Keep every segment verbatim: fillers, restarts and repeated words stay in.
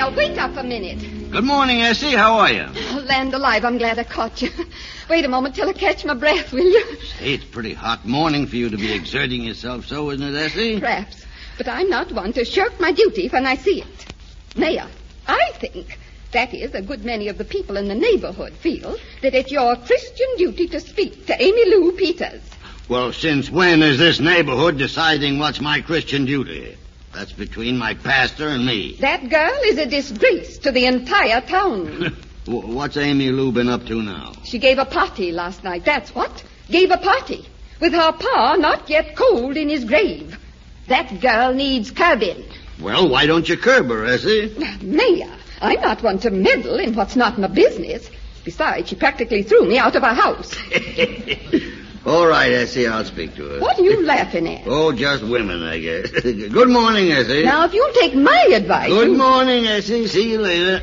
Now, wait up a minute. Good morning, Essie. How are you? Oh, land alive, I'm glad I caught you. Wait a moment till I catch my breath, will you? Say, it's a pretty hot morning for you to be exerting yourself so, isn't it, Essie? Perhaps. But I'm not one to shirk my duty when I see it. Mayor, I think, that is, a good many of the people in the neighborhood feel that it's your Christian duty to speak to Amy Lou Peters. Well, since when is this neighborhood deciding what's my Christian duty? That's between my pastor and me. That girl is a disgrace to the entire town. What's Amy Lou been up to now? She gave a party last night, that's what. Gave a party. With her pa not yet cold in his grave. That girl needs curbing. Well, why don't you curb her, Essie? Mayor, I'm not one to meddle in what's not my business. Besides, she practically threw me out of her house. All right, Essie, I'll speak to her. What are you laughing at? Oh, just women, I guess. Good morning, Essie. Now, if you'll take my advice... Good you... morning, Essie. See you later.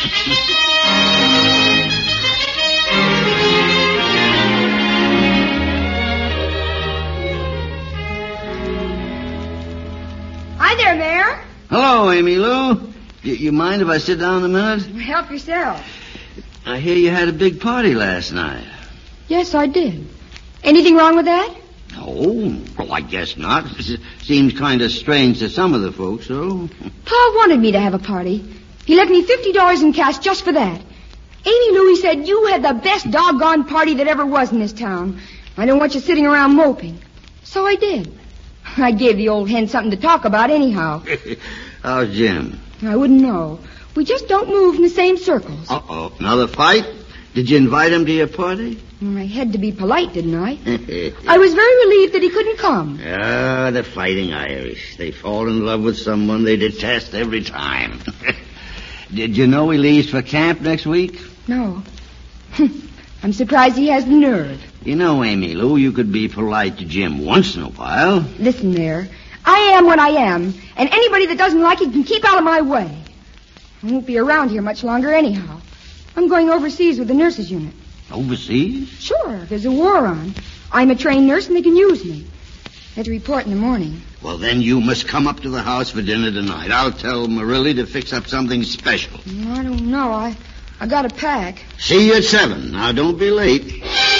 Hi there, Mayor. Hello, Amy Lou. Y- you mind if I sit down a minute? Help yourself. I hear you had a big party last night. Yes, I did. Anything wrong with that? Oh, well, I guess not. It seems kind of strange to some of the folks, though. Pa wanted me to have a party. He left me fifty dollars in cash just for that. Amy Louie said you had the best doggone party that ever was in this town. I don't want you sitting around moping. So I did. I gave the old hen something to talk about anyhow. How's Jim? I wouldn't know. We just don't move in the same circles. Uh-oh. Another fight? Did you invite him to your party? I had to be polite, didn't I? I was very relieved that he couldn't come. Ah, the fighting Irish. They fall in love with someone they detest every time. Did you know he leaves for camp next week? No. I'm surprised he has the nerve. You know, Amy Lou, you could be polite to Jim once in a while. Listen there. I am what I am, and anybody that doesn't like it can keep out of my way. I won't be around here much longer anyhow. I'm going overseas with the nurses unit. Overseas? Sure, there's a war on. I'm a trained nurse and they can use me. I had to report in the morning. Well, then you must come up to the house for dinner tonight. I'll tell Marilli to fix up something special. I don't know. I, I got to pack. See you at seven. Now, don't be late.